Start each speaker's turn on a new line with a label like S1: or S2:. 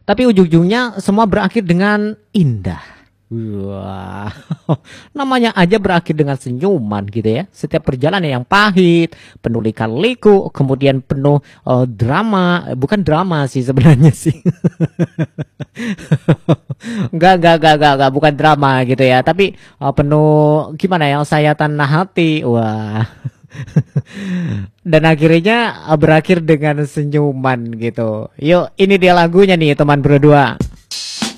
S1: Tapi ujung-ujungnya semua berakhir dengan indah. Wah, namanya aja berakhir dengan senyuman gitu ya. Setiap perjalanan yang pahit, penuh lika-liku, kemudian penuh drama, bukan drama sih sebenarnya sih. Enggak, bukan drama gitu ya. Tapi penuh gimana ya, sayatan hati. Wah. Dan akhirnya berakhir dengan senyuman gitu. Yuk, ini dia lagunya nih teman berdua.